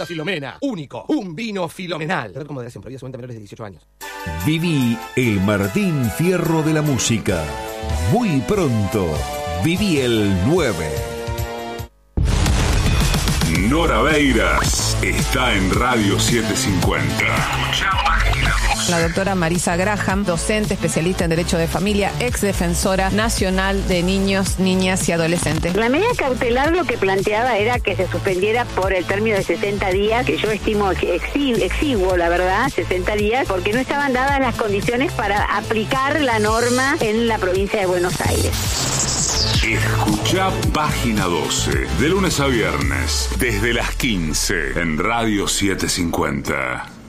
Santa Filomena. Único. Un vino filomenal. Red con moderación. Prohibida su venta a menores de 18 años. Viví el Martín Fierro de la música. Muy pronto. Viví el 9. Nora Beiras está en Radio 750. La doctora Marisa Graham, docente, especialista en Derecho de Familia, ex defensora nacional de niños, niñas y adolescentes. La medida cautelar lo que planteaba era que se suspendiera por el término de 60 días, que yo estimo exiguo, la verdad, 60 días, porque no estaban dadas las condiciones para aplicar la norma en la provincia de Buenos Aires. Escuchá Página 12, de lunes a viernes, desde las 15, en Radio 750.